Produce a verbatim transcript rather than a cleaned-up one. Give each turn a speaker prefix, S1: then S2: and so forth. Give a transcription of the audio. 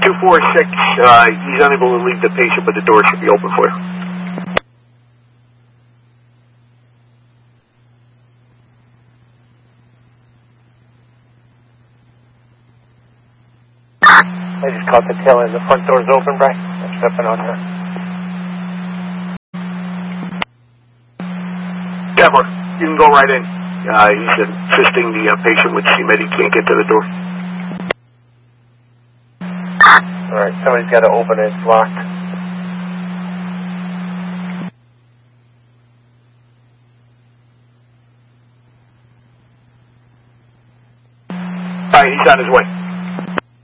S1: two four six, uh, he's unable to leave the patient, but the door should be open for you.
S2: I just caught the tail end. The front door's open, Bryce. I'm stepping on her.
S1: Deborah, you can go right in. Uh, he's assisting the uh, patient with C M E D. He can't get to the door.
S2: All right, somebody's got to open it. It's locked.
S1: All right, he's on his way.